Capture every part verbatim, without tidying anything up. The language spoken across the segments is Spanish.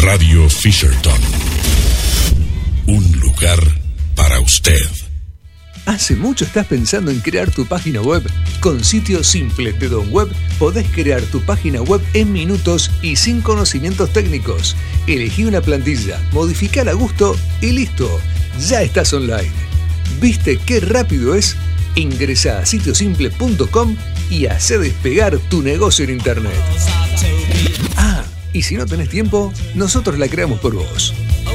Radio Fisherton. Un lugar para usted. ¿Hace mucho estás pensando en crear tu página web? Con Sitio Simple de Don Web podés crear tu página web en minutos y sin conocimientos técnicos. Elegí una plantilla, modificala a gusto y listo. Ya estás online. ¿Viste qué rápido es? Ingresa a sitio simple punto com y hacé despegar tu negocio en internet. Ah, y si no tenés tiempo, nosotros la creamos por vos.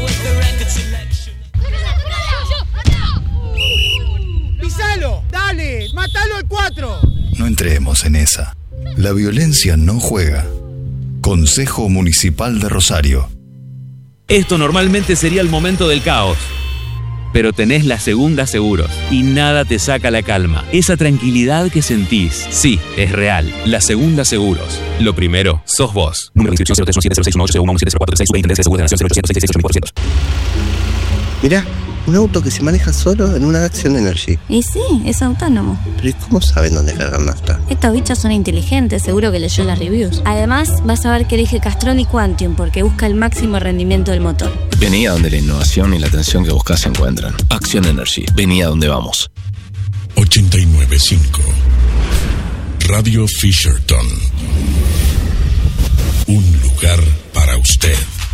¡Pisalo! ¡Dale! ¡Mátalo al cuatro! No entremos en esa. La violencia no juega. Consejo Municipal de Rosario. Esto normalmente sería el momento del caos. Pero tenés la Segunda Seguros y nada te saca la calma. Esa tranquilidad que sentís, sí, es real. La Segunda Seguros. Lo primero, sos vos. Número de inscripción cero tres uno siete cero seis uno ocho cero uno uno siete cero cuatro tres seis. Intendencia de Seguros de Nación cero ochocientos seiscientos sesenta y ocho mil cuatrocientos. Mirá, un auto que se maneja solo en una Action Energy. Y sí, es autónomo. Pero ¿y cómo saben dónde cargar nafta? Estos bichos son inteligentes, seguro que leyó las reviews. Además, vas a ver que elige Castrol y Quantium porque busca el máximo rendimiento del motor. Vení a donde la innovación y la atención que buscas se encuentran. Action Energy. Vení a donde vamos. ochenta y nueve punto cinco Radio Fisherton.